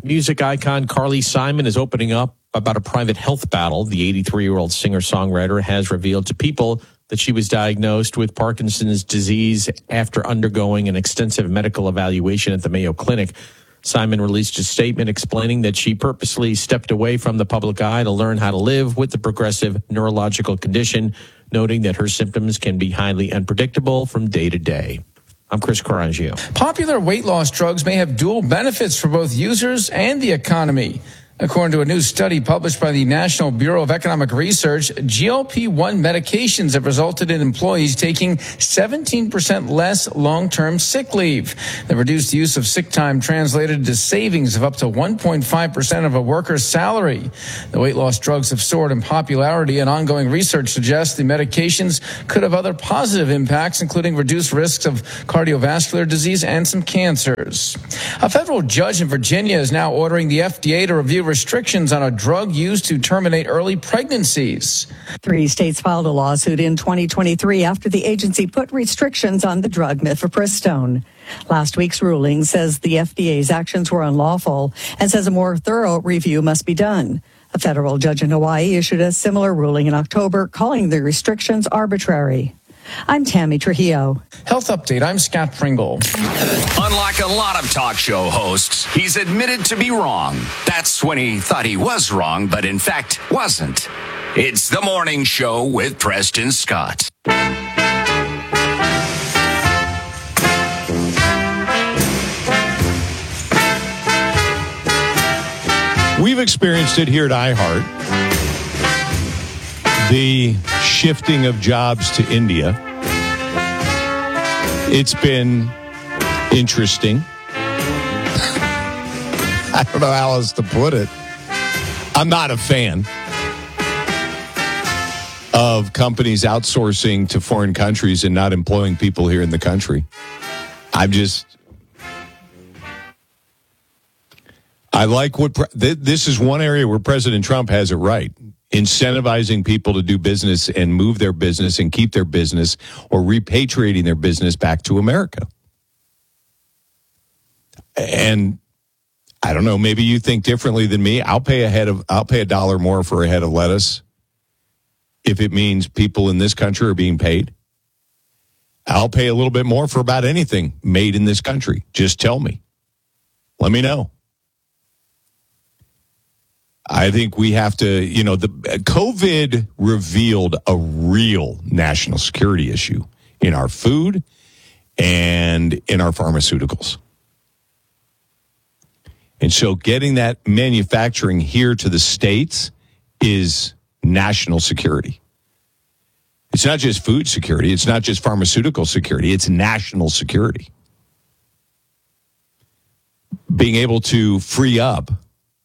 Music icon Carly Simon is opening up about a private health battle. The 83-year-old singer-songwriter has revealed to People that she was diagnosed with Parkinson's disease after undergoing an extensive medical evaluation at the Mayo Clinic. Simon released a statement explaining that she purposely stepped away from the public eye to learn how to live with the progressive neurological condition, noting that her symptoms can be highly unpredictable from day to day. I'm Chris Carangio. Popular weight loss drugs may have dual benefits for both users and the economy. According to a new study published by the National Bureau of Economic Research, GLP-1 medications have resulted in employees taking 17% less long-term sick leave. The reduced use of sick time translated into savings of up to 1.5% of a worker's salary. The weight loss drugs have soared in popularity, and ongoing research suggests the medications could have other positive impacts, including reduced risks of cardiovascular disease and some cancers. A federal judge in Virginia is now ordering the FDA to review restrictions on a drug used to terminate early pregnancies. 3 states filed a lawsuit in 2023 after the agency put restrictions on the drug mifepristone. Last week's ruling says the FDA's actions were unlawful and says a more thorough review must be done. A federal judge in Hawaii issued a similar ruling in October, calling the restrictions arbitrary. I'm Tammy Trujillo. Health Update, I'm Scott Pringle. Unlike a lot of talk show hosts, he's admitted to be wrong. That's when he thought he was wrong, but in fact wasn't. It's The Morning Show with Preston Scott. We've experienced it here at iHeart. The shifting of jobs to India. It's been interesting. I don't know how else to put it. I'm not a fan of companies outsourcing to foreign countries and not employing people here in the country. I like what this is one area where President Trump has it right. Incentivizing people to do business and move their business and keep their business or repatriating their business back to America. And I don't know, maybe you think differently than me. I'll pay $1 more for a head of lettuce if it means people in this country are being paid. I'll pay a little bit more for about anything made in this country. Just tell me. Let me know. I think we have to, the COVID revealed a real national security issue in our food and in our pharmaceuticals. And so getting that manufacturing here to the States is national security. It's not just food security. It's not just pharmaceutical security. It's national security. Being able to free up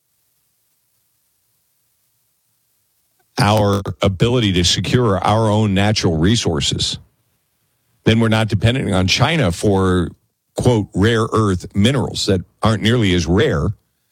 our ability to secure our own natural resources. Then we're not dependent on China for, quote, rare earth minerals that aren't nearly as rare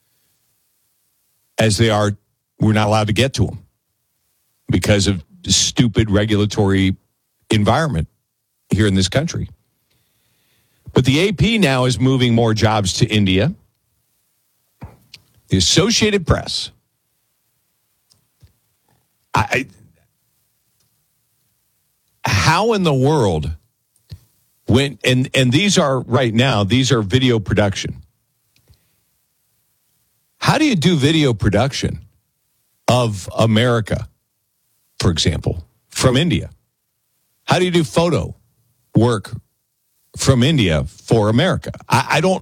as they are. We're not allowed to get to them because of the stupid regulatory environment here in this country. But the AP now is moving more jobs to India. The Associated Press. How in the world and these are right now, these are video production. How do you do video production of America, for example, from India? How do you do photo work from India for America? I don't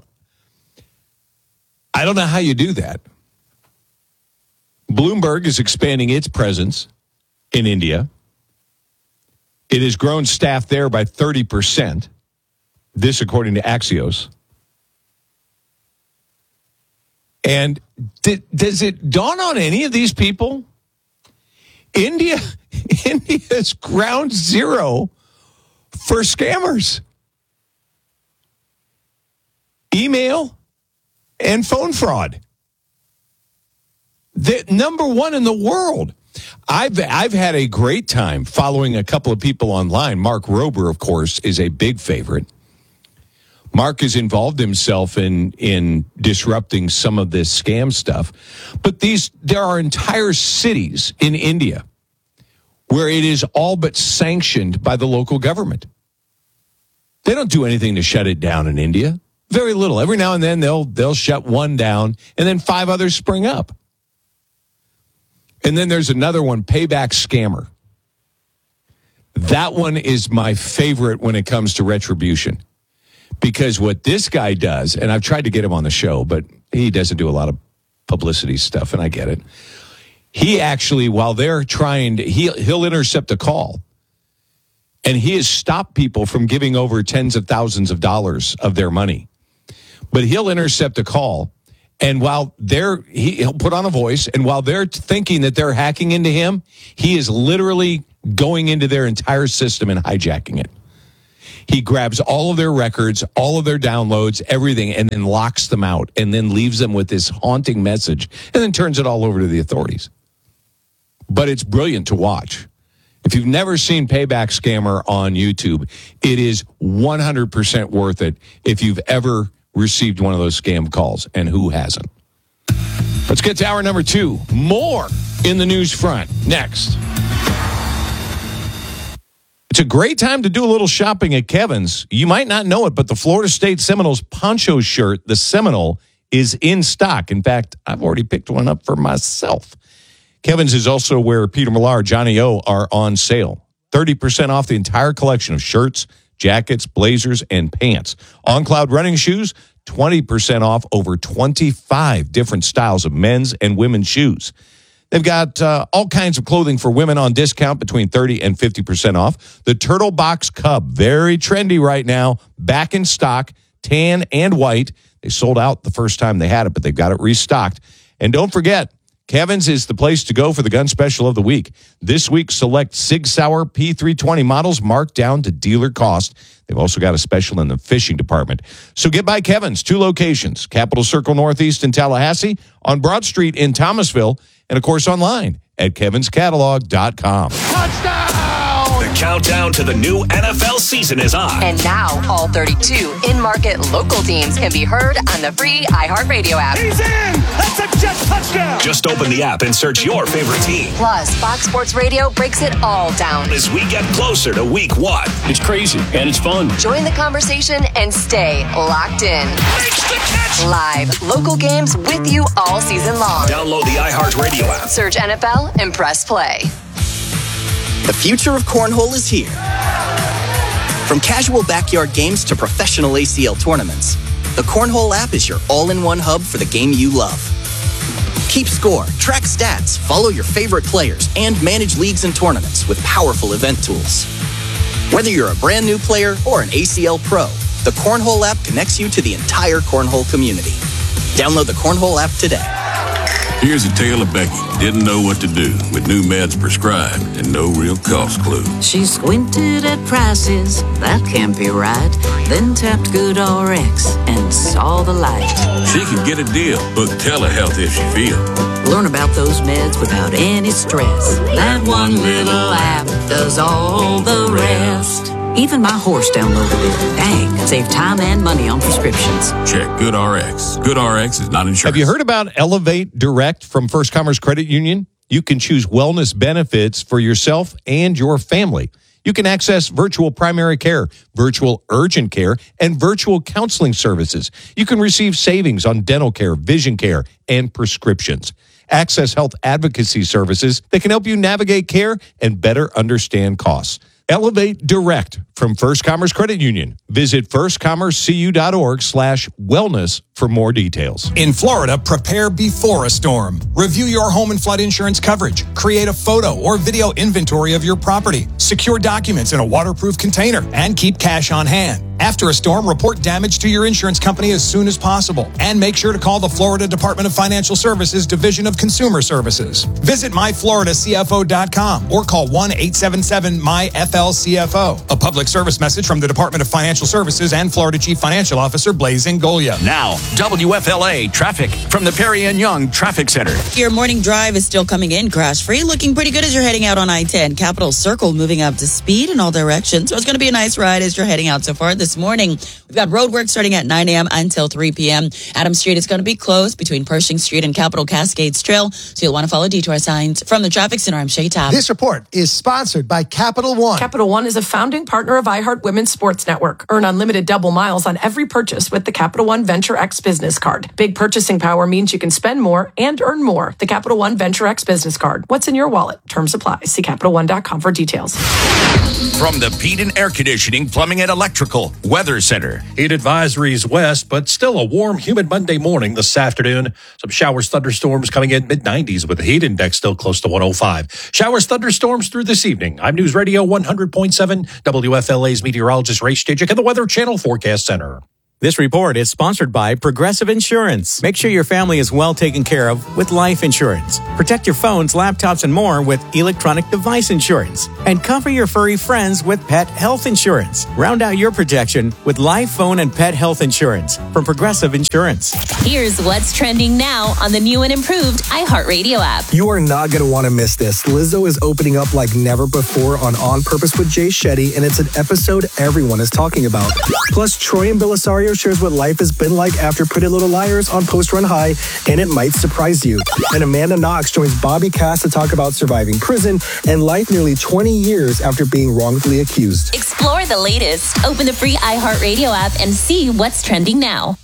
know how you do that. Bloomberg is expanding its presence in India. It has grown staff there by 30%. This, according to Axios. And does it dawn on any of these people? India is ground zero for scammers. Email and phone fraud. The number one in the world. I've had a great time following a couple of people online. Mark Rober, of course, is a big favorite. Mark has involved himself in disrupting some of this scam stuff. But there are entire cities in India where it is all but sanctioned by the local government. They don't do anything to shut it down in India. Very little. Every now and then they'll shut one down, and then 5 others spring up. And then there's another one, Payback Scammer. That one is my favorite when it comes to retribution. Because what this guy does, and I've tried to get him on the show, but he doesn't do a lot of publicity stuff, and I get it. He actually, while they're trying to, he'll intercept a call. And he has stopped people from giving over tens of thousands of dollars of their money. But he'll intercept a call, and while he'll put on a voice, and while they're thinking that they're hacking into him, he is literally going into their entire system and hijacking it. He grabs all of their records, all of their downloads, everything, and then locks them out, and then leaves them with this haunting message, and then turns it all over to the authorities. But it's brilliant to watch. If you've never seen Payback Scammer on YouTube, it is 100% worth it if you've ever received one of those scam calls, and who hasn't? Let's get to hour number 2. More in the news front next. It's a great time to do a little shopping at Kevin's. You might not know it, but the Florida State Seminoles poncho shirt, the Seminole, is in stock. In fact, I've already picked one up for myself. Kevin's is also where Peter Millar, Johnny O are on sale. 30% off the entire collection of shirts, jackets, blazers, and pants. On Cloud running shoes, 20% off over 25 different styles of men's and women's shoes. They've got all kinds of clothing for women on discount between 30 and 50% off. The Turtle Box Cub, very trendy right now, back in stock, tan and white. They sold out the first time they had it, but they've got it restocked. And don't forget, Kevin's is the place to go for the gun special of the week. This week, select Sig Sauer P320 models marked down to dealer cost. They've also got a special in the fishing department. So get by Kevin's, 2 locations, Capitol Circle Northeast in Tallahassee, on Broad Street in Thomasville, and of course online at kevinscatalog.com. Touchdown! The countdown to the new NFL season is on. And now all 32 in-market local teams can be heard on the free iHeartRadio app. He's in! That's a Jet touchdown! Just open the app and search your favorite team. Plus, Fox Sports Radio breaks it all down As we get closer to week 1. It's crazy, and it's fun. Join the conversation and stay locked in. Makes the catch! Live local games with you all season long. Download the iHeartRadio app. Search NFL and press play. The future of cornhole is here. From casual backyard games to professional ACL tournaments, the Cornhole app is your all-in-one hub for the game you love. Keep score, track stats, follow your favorite players, and manage leagues and tournaments with powerful event tools. Whether you're a brand new player or an ACL pro, the Cornhole app connects you to the entire cornhole community. Download the Cornhole app today. Here's a tale of Becky. Didn't know what to do with new meds prescribed and no real cost clue. She squinted at prices, that can't be right. Then tapped GoodRx and saw the light. She can get a deal. Book telehealth if she feels. Learn about those meds without any stress. That one little app does all the rest. Even my horse downloaded it. Dang, save time and money on prescriptions. Check GoodRx. GoodRx is not insurance. Have you heard about Elevate Direct from First Commerce Credit Union? You can choose wellness benefits for yourself and your family. You can access virtual primary care, virtual urgent care, and virtual counseling services. You can receive savings on dental care, vision care, and prescriptions. Access health advocacy services that can help you navigate care and better understand costs. Elevate Direct from First Commerce Credit Union. Visit firstcommercecu.org/wellness for more details. In Florida, prepare before a storm. Review your home and flood insurance coverage. Create a photo or video inventory of your property. Secure documents in a waterproof container and keep cash on hand. After a storm, report damage to your insurance company as soon as possible. And make sure to call the Florida Department of Financial Services Division of Consumer Services. Visit myfloridacfo.com or call 1-877-MyFSC WFL-CFO. A public service message from the Department of Financial Services and Florida Chief Financial Officer Blaise Ngolia. Now, WFLA traffic from the Perry and Young Traffic Center. Your morning drive is still coming in crash-free, looking pretty good as you're heading out on I-10. Capitol Circle moving up to speed in all directions. So it's going to be a nice ride as you're heading out so far this morning. We've got road work starting at 9 a.m. until 3 p.m. Adams Street is going to be closed between Pershing Street and Capitol Cascades Trail, so you'll want to follow detour signs. From the Traffic Center, I'm Shay Tabb. This report is sponsored by Capital One. Capital One is a founding partner of iHeart Women's Sports Network. Earn unlimited double miles on every purchase with the Capital One Venture X Business Card. Big purchasing power means you can spend more and earn more. The Capital One Venture X Business Card. What's in your wallet? Terms apply. See CapitalOne.com for details. From the Peden Air Conditioning, Plumbing, and Electrical Weather Center. Heat advisories west, but still a warm, humid Monday morning this afternoon. Some showers, thunderstorms coming in mid-90s with the heat index still close to 105. Showers, thunderstorms through this evening. I'm News Radio 100.7, WFLA's meteorologist Ray Stajic and the Weather Channel Forecast Center. This report is sponsored by Progressive Insurance. Make sure your family is well taken care of with life insurance. Protect your phones, laptops, and more with electronic device insurance. And cover your furry friends with pet health insurance. Round out your protection with life, phone, and pet health insurance from Progressive Insurance. Here's what's trending now on the new and improved iHeartRadio app. You are not going to want to miss this. Lizzo is opening up like never before on Purpose with Jay Shetty, and it's an episode everyone is talking about. Plus, Troy and Belisario shares what life has been like after Pretty Little Liars on Post Run High, and it might surprise you. And Amanda Knox joins Bobby Cass to talk about surviving prison and life nearly 20 years after being wrongfully accused. Explore the latest. Open the free iHeartRadio app and see what's trending now.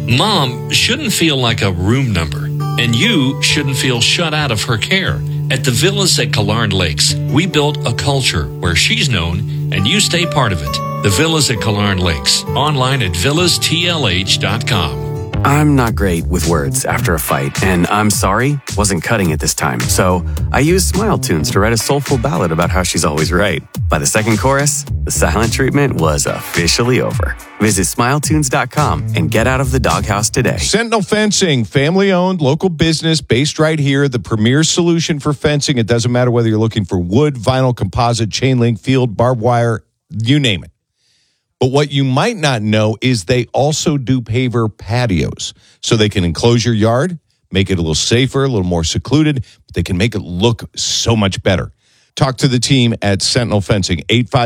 Mom shouldn't feel like a room number, and you shouldn't feel shut out of her care. At the Villas at Killarn Lakes, we built a culture where she's known and you stay part of it. The Villas at Killarn Lakes. Online at villastlh.com. I'm not great with words after a fight, and I'm sorry wasn't cutting it this time. So I used Smile Tunes to write a soulful ballad about how she's always right. By the second chorus, the silent treatment was officially over. Visit smiletunes.com and get out of the doghouse today. Sentinel Fencing, family-owned, local business based right here. The premier solution for fencing. It doesn't matter whether you're looking for wood, vinyl, composite, chain link, field, barbed wire, you name it. But what you might not know is they also do paver patios. So they can enclose your yard, make it a little safer, a little more secluded, but they can make it look so much better. Talk to the team at Sentinel Fencing,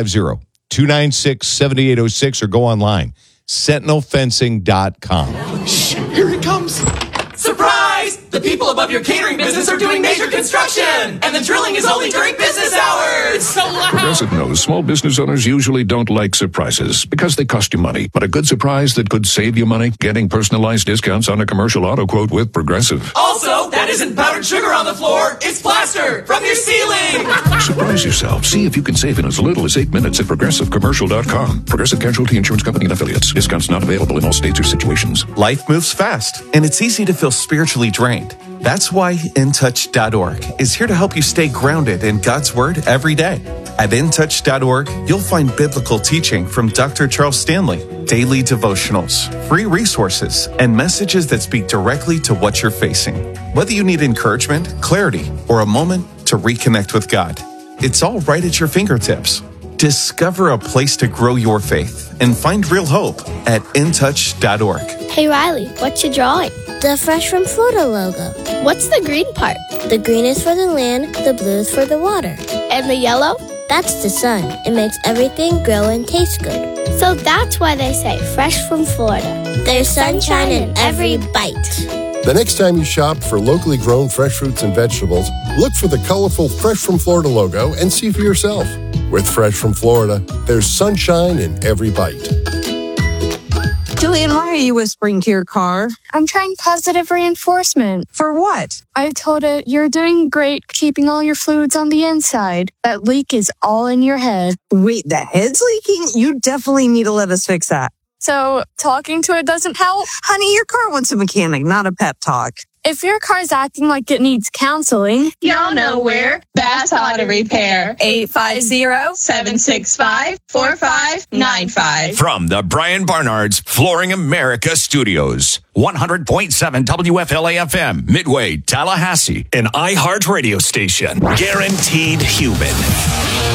850-296-7806, or go online, sentinelfencing.com. Here it comes. Surprise! The people above your catering business are doing major construction, and the drilling is only during business hours. It's so loud. Progressive knows small business owners usually don't like surprises because they cost you money. But a good surprise that could save you money, getting personalized discounts on a commercial auto quote with Progressive. Also, that isn't powdered sugar on the floor. It's plaster from your ceiling. Surprise yourself. See if you can save in as little as 8 minutes at progressivecommercial.com. Progressive Casualty Insurance Company and Affiliates. Discounts not available in all states or situations. Life moves fast, and it's easy to feel spiritually drained. That's why InTouch.org is here to help you stay grounded in God's Word every day. At InTouch.org, you'll find biblical teaching from Dr. Charles Stanley, daily devotionals, free resources, and messages that speak directly to what you're facing. Whether you need encouragement, clarity, or a moment to reconnect with God, it's all right at your fingertips. Discover a place to grow your faith and find real hope at InTouch.org. Hey Riley, what you drawing? The Fresh from Florida logo. What's the green part? The green is for the land, the blue is for the water. And the yellow? That's the sun. It makes everything grow and taste good. So that's why they say Fresh from Florida. There's sunshine in every bite. The next time you shop for locally grown fresh fruits and vegetables, look for the colorful Fresh from Florida logo and see for yourself. With Fresh from Florida, there's sunshine in every bite. Julian, why are you whispering to your car? I'm trying positive reinforcement. For what? I told it, you're doing great keeping all your fluids on the inside. That leak is all in your head. Wait, the head's leaking? You definitely need to let us fix that. So, talking to it doesn't help? Honey, your car wants a mechanic, not a pep talk. If your car's acting like it needs counseling, y'all know where. Bass Auto Repair. 850-765-4595. From the Brian Barnard's Flooring America Studios. 100.7 WFLA FM, Midway, Tallahassee. An iHeart radio station. Guaranteed human.